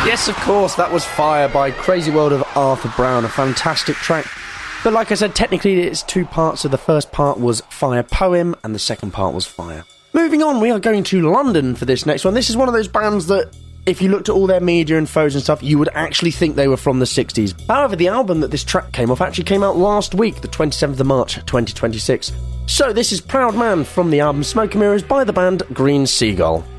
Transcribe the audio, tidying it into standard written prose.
Yes, of course, that was Fire by Crazy World of Arthur Brown, a fantastic track. But like I said, technically it's two parts, so the first part was Fire Poem and the second part was Fire. Moving on, we are going to London for this next one. This is one of those bands that, if you looked at all their media and photos and stuff, you would actually think they were from the 60s. However, the album that this track came off actually came out last week, the 27th of March, 2026. So this is Proud Man from the album Smoke and Mirrors by the band Green Seagull.